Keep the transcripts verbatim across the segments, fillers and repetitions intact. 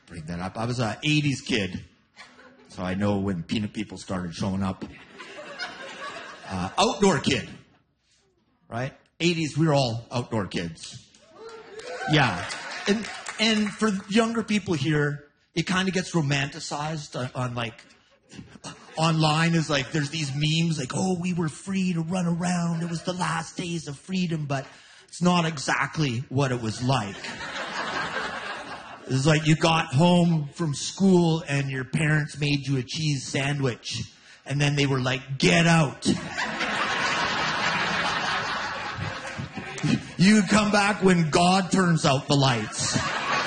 bring that up. I was an eighties kid, so I know when Peanut People started showing up. Uh, outdoor kid, right? eighties, we were all outdoor kids. Yeah. And and for younger people here, it kind of gets romanticized on, on like, online is like, there's these memes like, oh, we were free to run around. It was the last days of freedom, but it's not exactly what it was like. It's like you got home from school and your parents made you a cheese sandwich. And then they were like, get out. You come back when God turns out the lights.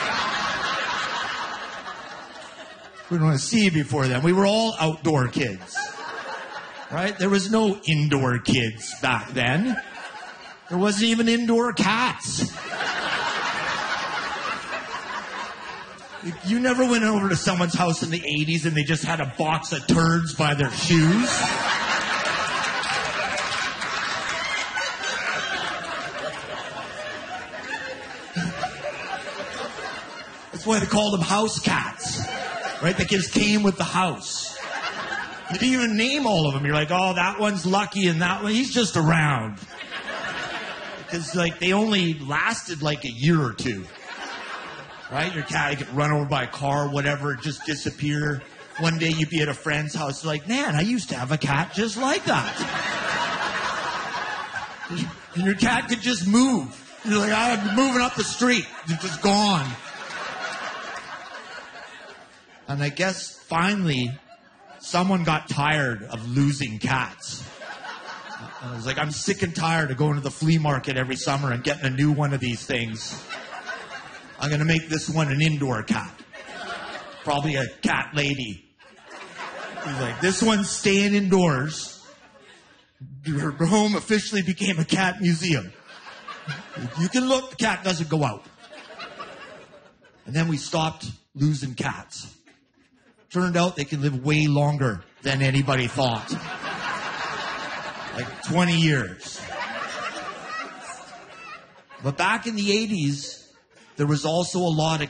We don't want to see you before then. We were all outdoor kids. Right? There was no indoor kids back then. There wasn't even indoor cats. You never went over to someone's house in the eighties and they just had a box of turds by their shoes? That's why they called them house cats. Right? They just came with the house. You didn't even name all of them. You're like, oh, that one's lucky and that one, he's just around. Because, like, they only lasted like a year or two. Right? Your cat would get run over by a car, whatever, just disappear. One day you'd be at a friend's house, like, man, I used to have a cat just like that. And your cat could just move. You're like, I'm moving up the street. It's just gone. And I guess finally, someone got tired of losing cats. And I was like, I'm sick and tired of going to the flea market every summer and getting a new one of these things. I'm going to make this one an indoor cat. Probably a cat lady. He's like, this one's staying indoors. Her home officially became a cat museum. You can look, the cat doesn't go out. And then we stopped losing cats. Turned out they can live way longer than anybody thought. Like twenty years. But back in the eighties, there was also a lot of